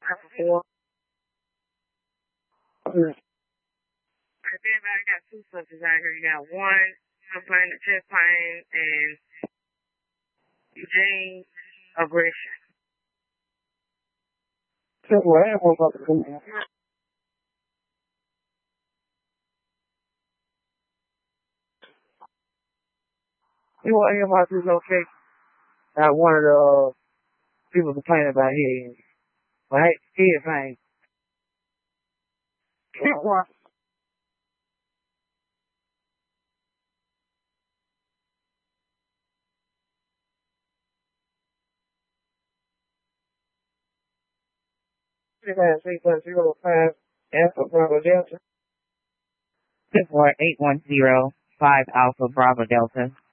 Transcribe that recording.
4. Everybody got 2 subjects out here. You got 1 complaining of chest pain and Eugene aggression. You want to hear my is okay? One of the people complaining about head. But head pain. What? Alpha Bravo Delta. 64810 5 Alpha Bravo Delta.